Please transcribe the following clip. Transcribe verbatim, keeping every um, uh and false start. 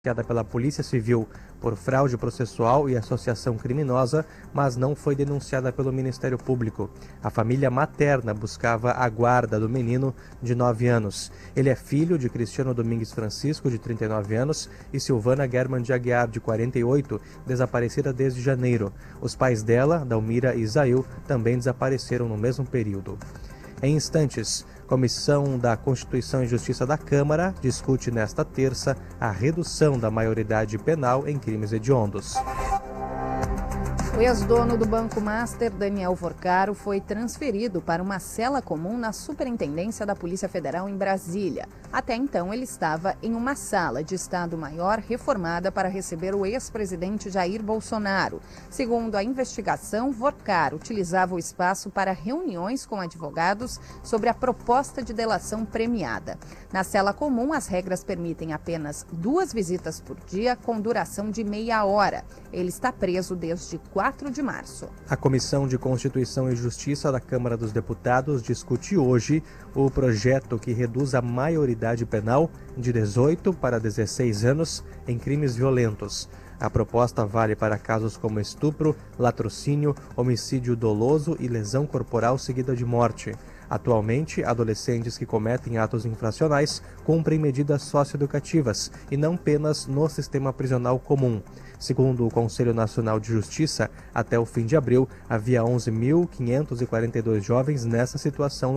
Denunciada pela Polícia Civil por fraude processual e associação criminosa, mas não foi denunciada pelo Ministério Público. A família materna buscava a guarda do menino de nove anos. Ele é filho de Cristiano Domingues Francisco, de trinta e nove anos, e Silvana German de Aguiar, de quarenta e oito, desaparecida desde janeiro. Os pais dela, Dalmira e Isail, também desapareceram no mesmo período. Em instantes, Comissão da Constituição e Justiça da Câmara discute nesta terça a redução da maioridade penal em crimes hediondos. O ex-dono do Banco Master, Daniel Vorcaro, foi transferido para uma cela comum na Superintendência da Polícia Federal em Brasília. Até então, ele estava em uma sala de Estado-Maior reformada para receber o ex-presidente Jair Bolsonaro. Segundo a investigação, Vorcaro utilizava o espaço para reuniões com advogados sobre a proposta de delação premiada. Na cela comum, as regras permitem apenas duas visitas por dia, com duração de meia hora. Ele está preso desde quatro de março. A Comissão de Constituição e Justiça da Câmara dos Deputados discute hoje o projeto que reduz a maioridade penal de dezoito para dezesseis anos em crimes violentos. A proposta vale para casos como estupro, latrocínio, homicídio doloso e lesão corporal seguida de morte. Atualmente, adolescentes que cometem atos infracionais cumprem medidas socioeducativas e não penas no sistema prisional comum. Segundo o Conselho Nacional de Justiça, até o fim de abril, havia onze mil quinhentos e quarenta e dois jovens nessa situação